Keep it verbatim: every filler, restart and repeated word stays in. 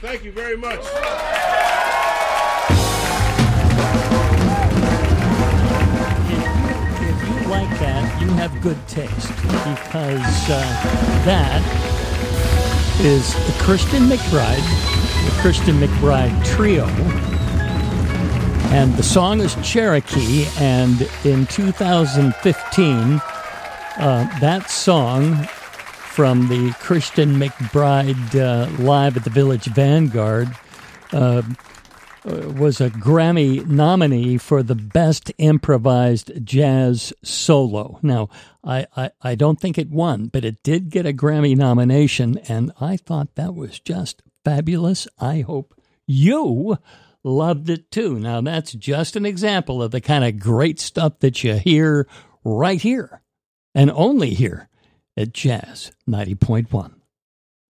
Thank you very much. Like that, you have good taste, because uh, that is the Christian McBride, the Christian McBride Trio, and the song is Cherokee, and in two thousand fifteen, uh, that song from the Christian McBride uh, Live at the Village Vanguard uh, was a Grammy nominee for the Best Improvised Jazz Solo. Now, I, I, I don't think it won, but it did get a Grammy nomination, and I thought that was just fabulous. I hope you loved it too. Now, that's just an example of the kind of great stuff that you hear right here, and only here at Jazz ninety point one.